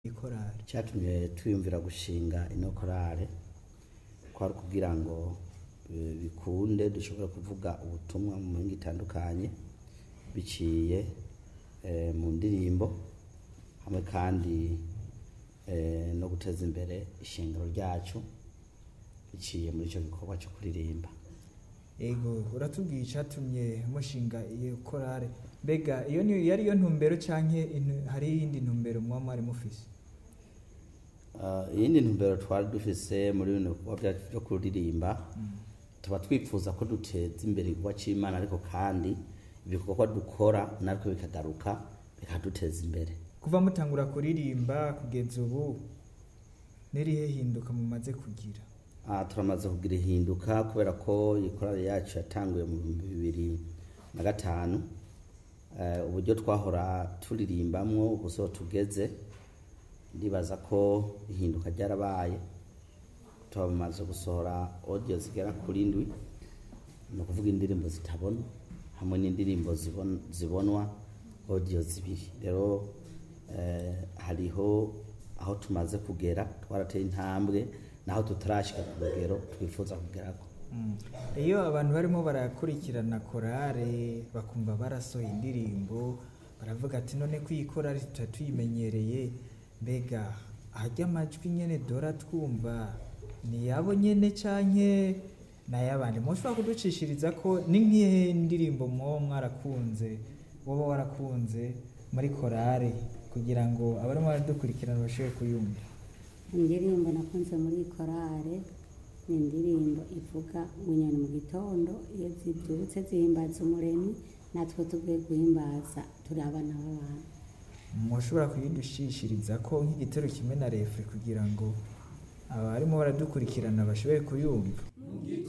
ikorari cyatumye twiyumvira gushinga ino korale kwari kugira ngo bikunde dushobora kuvuga ubutumwa mu mihingo itandukanye biciye mu ndirimbo hamwe kandi no guteza imbere ishingiro ryacu biciye muri icyo gikorwa cyo kuririmba. ego uratubwiye icyatumye mushinga iyo korale, mbega iyo niyo yari yo ntumbero canke hari iyindi ntumbero muba mwari mufise? Iyindi ntumbero twari dufise muri bino bikorwa byacu byo kuririmba, tuba twifuza ko duteza imbere igikorwa c'Imana ariko kandi ibikorwa dukora natwe bikagaruka bikaduteza imbere. Kuva mutangura kuririmba kugeza ubu nirihe hinduka mumaze kugira? Turamaze kugira ihinduka kubera ko ikorale yacu yatanguye mu 2005. Uburyo twahora turirimbamwo guso tugeze ndibaza ko ihinduka ryarabaye, twamaze gusohora audio zigera kuri 7, no kuvuga indirimbo zitabona hamwe n'indirimbo zibonwa audio 2. Rero hariho aho tumaze kugera, twarateye intambwe naho tutarashika ku rugero twifuza kugerako. Iyo abantu barimo barakurikirana korale bakumva barasohoye indirimbo baravuga ati none kwikorari tutatuyimenyereye, mbega harya amajwi nyene dora twumva ni yabo nyene canke nayabandi? Mushobora kuducishiriza ko ni nk'ihe ndirimbo mwo mwarakunze woba warakunze muri korale kugira ngo abarimo baradukurikirana bashobore kuyumva? Indirimbo nakunze muri korale ni indirimbo ivuga inyoni mu gitondo iyo zibyutse zihimbaza umuremyi, natwe tugiye guhimbaza turi abana b'abantu. Mushobora kuyidushishiriza ko nk'igitero kimwe na refre kugira ngo abarimo baradukurikirana bashobore kuyumva?